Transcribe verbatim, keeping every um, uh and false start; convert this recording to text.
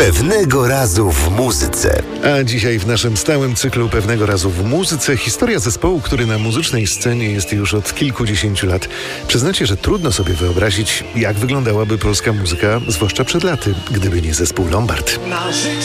Pewnego razu w muzyce. A dzisiaj w naszym stałym cyklu Pewnego razu w muzyce historia zespołu, który na muzycznej scenie jest już od kilkudziesięciu lat. Przyznacie, że trudno sobie wyobrazić, jak wyglądałaby polska muzyka, zwłaszcza przed laty, gdyby nie zespół Lombard.